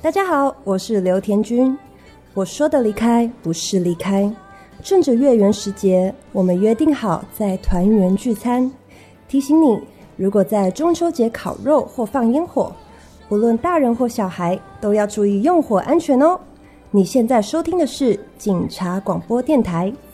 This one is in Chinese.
大家好，我是刘田君。我说的离开不是离开，趁着月圆时节，我们约定好在团圆聚餐。提醒你，如果在中秋节烤肉或放烟火，不论大人或小孩，都要注意用火安全哦。你现在收听的是警察广播电台